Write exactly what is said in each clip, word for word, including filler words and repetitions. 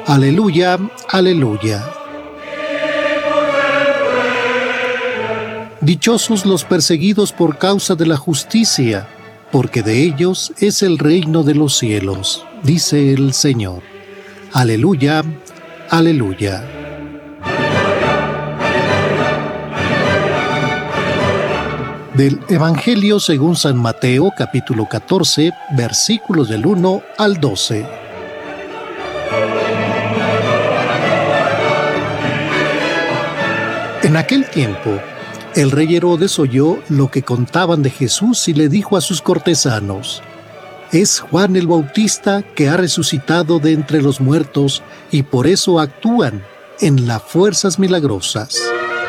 Aleluya, aleluya. Dichosos los perseguidos por causa de la justicia, porque de ellos es el reino de los cielos, dice el Señor. Aleluya, aleluya. Del Evangelio según San Mateo, capítulo catorce, versículos del uno al doce. En aquel tiempo, el rey Herodes oyó lo que contaban de Jesús y le dijo a sus cortesanos: «Es Juan el Bautista que ha resucitado de entre los muertos y por eso actúan en las fuerzas milagrosas».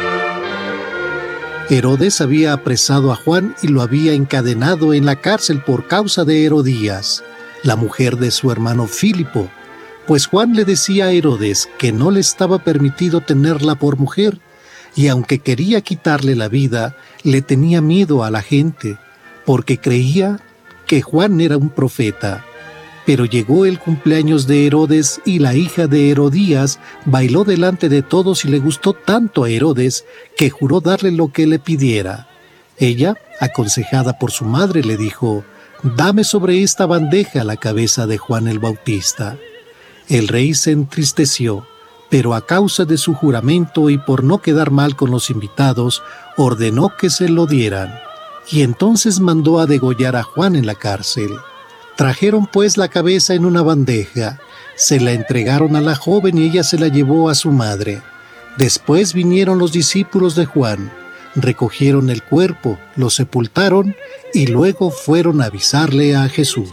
Herodes había apresado a Juan y lo había encadenado en la cárcel por causa de Herodías, la mujer de su hermano Filipo, pues Juan le decía a Herodes que no le estaba permitido tenerla por mujer, y aunque quería quitarle la vida, le tenía miedo a la gente, porque creía que Juan era un profeta. Pero llegó el cumpleaños de Herodes y la hija de Herodías bailó delante de todos y le gustó tanto a Herodes que juró darle lo que le pidiera. Ella, aconsejada por su madre, le dijo: «Dame sobre esta bandeja la cabeza de Juan el Bautista». El rey se entristeció, pero a causa de su juramento y por no quedar mal con los invitados, ordenó que se lo dieran. Y entonces mandó a degollar a Juan en la cárcel. Trajeron pues la cabeza en una bandeja, se la entregaron a la joven y ella se la llevó a su madre. Después vinieron los discípulos de Juan, recogieron el cuerpo, lo sepultaron y luego fueron a avisarle a Jesús.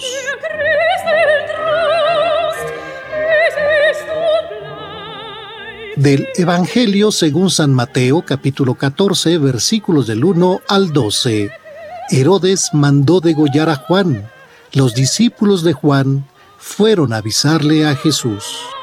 Del Evangelio según San Mateo, capítulo catorce, versículos del uno al doce. Herodes mandó degollar a Juan. Los discípulos de Juan fueron a avisarle a Jesús.